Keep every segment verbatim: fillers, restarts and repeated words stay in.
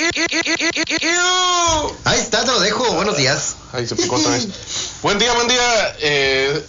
Ahí está, te lo dejo. Buenos días. Ahí se picó otra vez. Buen día, buen día. Eh,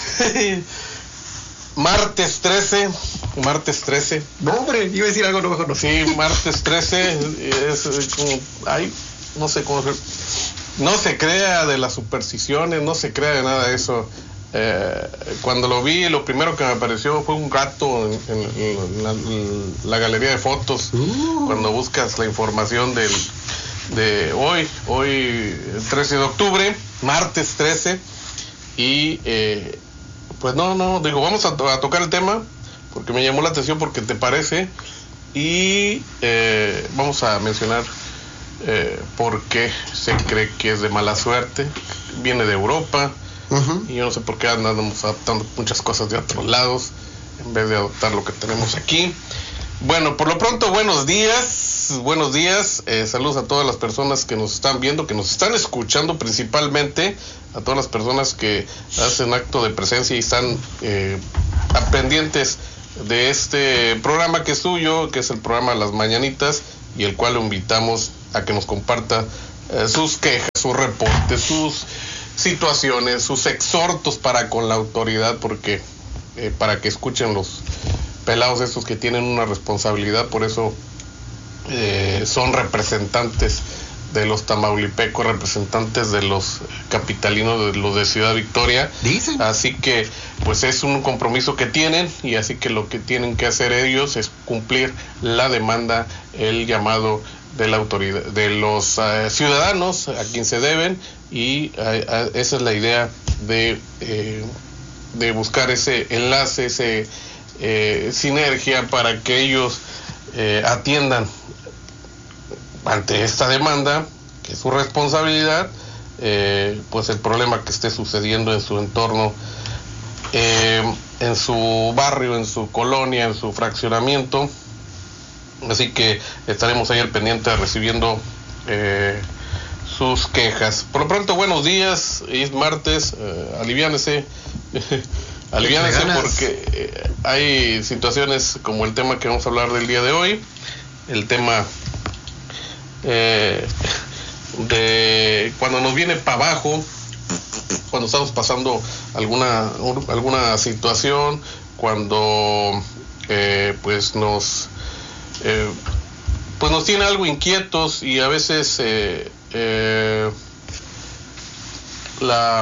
martes trece. Martes trece. No, hombre, iba a decir algo, no, mejor no. Sí, martes trece. Es como. Ay, no sé cómo. No se crea de las supersticiones, no se crea de nada de eso. Eh, cuando lo vi, lo primero que me apareció fue un gato en, en, en, la, en la galería de fotos. Uh. Cuando buscas la información del, de hoy, hoy trece de octubre, martes trece, y eh, pues no, no, digo, vamos a, to- a tocar el tema porque me llamó la atención, porque te parece, y eh, vamos a mencionar eh, por qué se cree que es de mala suerte. Viene de Europa. Uh-huh. Y yo no sé por qué andamos adoptando muchas cosas de otros lados en vez de adoptar lo que tenemos aquí. Bueno, por lo pronto, buenos días, buenos días, eh, saludos a todas las personas que nos están viendo, que nos están escuchando, principalmente a todas las personas que hacen acto de presencia y están eh, pendientes de este programa que es suyo, que es el programa Las Mañanitas, y el cual lo invitamos a que nos comparta eh, sus quejas, sus reportes, sus situaciones, sus exhortos para con la autoridad, porque eh, para que escuchen los pelados estos que tienen una responsabilidad, por eso eh, son representantes de los tamaulipecos, representantes de los capitalinos, de los de Ciudad Victoria. ¿Dicen? Así que pues es un compromiso que tienen, y así que lo que tienen que hacer ellos es cumplir la demanda, el llamado de la autoridad, de los uh, ciudadanos a quien se deben, y uh, uh, esa es la idea de eh, de buscar ese enlace, ese eh, sinergia para que ellos eh, atiendan ante esta demanda, que es su responsabilidad, eh, pues el problema que esté sucediendo en su entorno, eh, en su barrio, en su colonia, en su fraccionamiento. Así que estaremos ahí al pendiente recibiendo eh, sus quejas. Por lo pronto, buenos días, es martes, eh, aliviánese, aliviánese porque eh, hay situaciones como el tema que vamos a hablar del día de hoy, el tema eh, de cuando nos viene para abajo, cuando estamos pasando alguna, alguna situación, cuando eh, pues nos... Eh, pues nos tiene algo inquietos, y a veces eh, eh, la,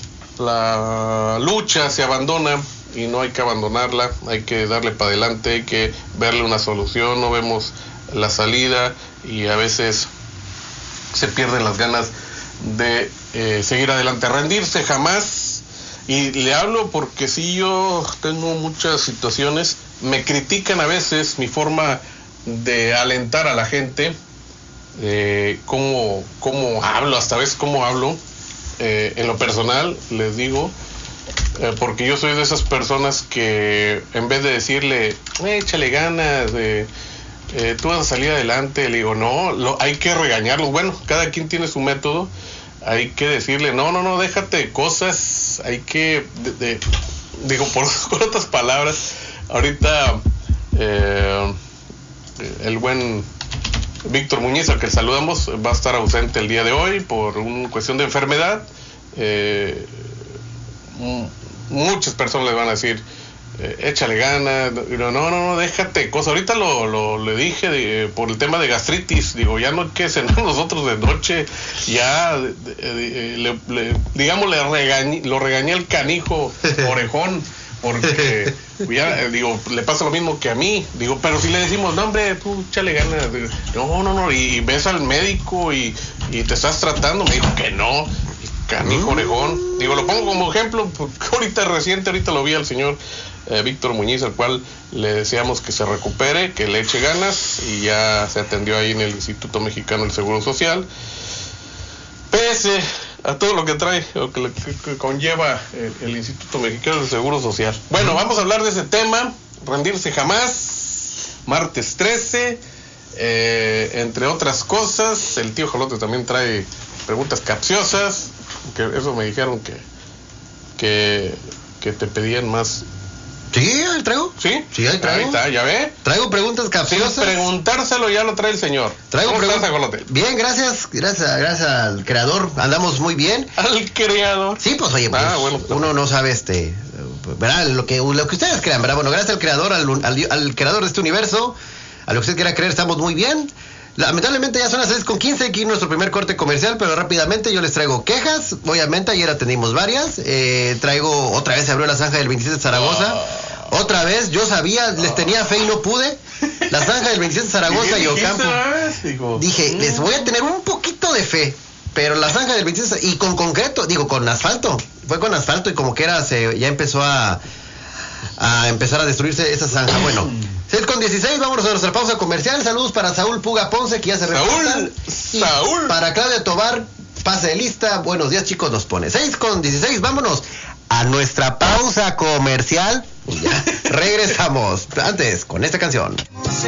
la lucha se abandona, y no hay que abandonarla, hay que darle para adelante, hay que verle una solución, no vemos la salida, y a veces se pierden las ganas de eh, seguir adelante, rendirse jamás. Y le hablo porque si yo tengo muchas situaciones, me critican a veces mi forma de alentar a la gente, eh, cómo, cómo hablo, hasta veces cómo hablo, eh, en lo personal, les digo, eh, porque yo soy de esas personas que en vez de decirle, eh, échale ganas, eh, eh, tú vas a salir adelante, le digo, no, lo, hay que regañarlos. Bueno, cada quien tiene su método, hay que decirle, no, no, no, déjate de cosas, hay que, de, de, digo, por, por otras palabras, ahorita, eh, el buen Víctor Muñiz, al que saludamos, va a estar ausente el día de hoy por una cuestión de enfermedad. Eh, m- muchas personas le van a decir, eh, échale ganas, no, no, no, déjate cosas. Ahorita lo, lo le dije de, por el tema de gastritis, digo, ya no hay que cenar nosotros de noche, ya, de, de, de, le, le, digamos, le regañé, lo regañé al canijo orejón, porque ya, digo, le pasa lo mismo que a mí, digo, pero si le decimos, no, hombre, tú échale ganas, digo, no, no, no, y ves al médico y, y te estás tratando, me dijo que no, y canijo orejón, digo, lo pongo como ejemplo, porque ahorita reciente, ahorita lo vi al señor eh, Víctor Muñiz, al cual le deseamos que se recupere, que le eche ganas, y ya se atendió ahí en el Instituto Mexicano del Seguro Social, pese a todo lo que trae o que, que, que conlleva el, el Instituto Mexicano del Seguro Social. Bueno, vamos a hablar de ese tema, rendirse jamás, martes trece, eh, entre otras cosas. El tío Jolote también trae preguntas capciosas, que eso me dijeron que que, que te pedían más Sí, ahí traigo. ¿Sí? Sí, ahí traigo. Ahí está, ¿ya ve? Traigo preguntas capciosas. Sin preguntárselo ya lo trae el señor. Traigo ¿Cómo estás, preguntas. Ajolote? Bien, gracias. Gracias, gracias al creador. Andamos muy bien. Al creador. Sí, pues oye, pues, Ah, bueno, uno no sabe este, ¿verdad? Lo que, lo que ustedes crean, ¿verdad? Bueno, gracias al creador, al, al, al creador de este universo, a lo que usted quiera creer, estamos muy bien. Lamentablemente ya son las seis con quince, aquí nuestro primer corte comercial, pero rápidamente yo les traigo quejas. Obviamente ayer atendimos varias. Eh, traigo, otra vez se abrió la zanja del veintisiete de Zaragoza. Oh. Otra vez, yo sabía, les tenía fe y no pude. La zanja del veintisiete de Zaragoza y Ocampo. Dije, les voy a tener un poquito de fe. Pero la zanja del veintisiete, y con concreto, digo, con asfalto. Fue con asfalto y como que era, se, ya empezó a, a empezar a destruirse esa zanja. Bueno, seis con dieciséis, vámonos a nuestra pausa comercial. Saludos para Saúl Puga Ponce, que ya se reporta. Saúl, Saúl. Para Claudia Tobar, pase de lista. Buenos días, chicos, nos pone. seis con dieciséis, vámonos a nuestra pausa comercial. Y ya regresamos. Antes, con esta canción.